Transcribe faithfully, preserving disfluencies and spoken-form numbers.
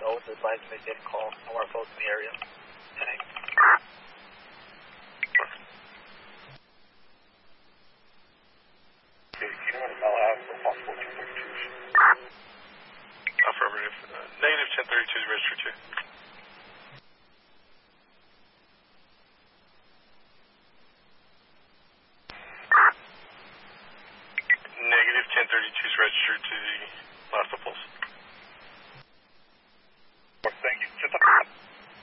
O to advise me they didn't call. No more folks in the area. Thanks. Okay, do you want to now have for possible ten thirty-twos? Affirmative. Uh, negative ten thirty-two is registered too. Negative ten thirty-two is registered to the last pulse.